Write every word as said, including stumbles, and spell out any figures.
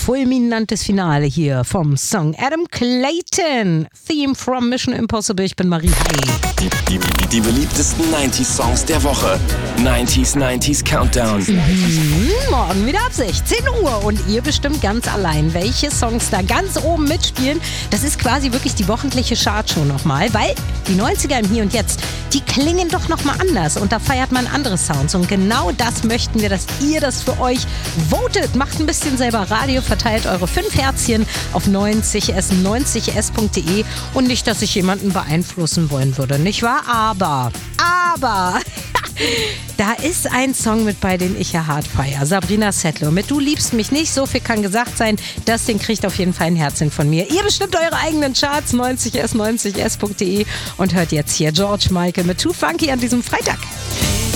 fulminantes Finale hier vom Song Adam Clayton. Theme from Mission Impossible. Ich bin Marie. Hi. Die, die, die, die beliebtesten neunzig Songs der Woche. neunzig neunzig Countdown. Mhm, morgen wieder ab sechzehn Uhr. Und ihr bestimmt ganz allein, welche Songs da ganz oben mitspielen. Das ist quasi wirklich die wochentliche Chartshow nochmal. Weil die neunziger im Hier und Jetzt, die klingen doch nochmal anders. Und da feiert man andere Sounds. Und genau das möchten wir, dass ihr das für euch votet. Macht ein bisschen selber Radio, verteilt eure fünf Herzchen auf neunzig s neunzig s punkt de. Und nicht, dass ich jemanden beeinflussen wollen würde, nicht wahr? Aber, aber... Da ist ein Song mit bei, den ich ja hart feiere. Sabrina Settler mit Du liebst mich nicht. So viel kann gesagt sein. Das Ding kriegt auf jeden Fall ein Herzchen von mir. Ihr bestimmt eure eigenen Charts. neunzig s neunzig s punkt de und hört jetzt hier George Michael mit Too Funky an diesem Freitag.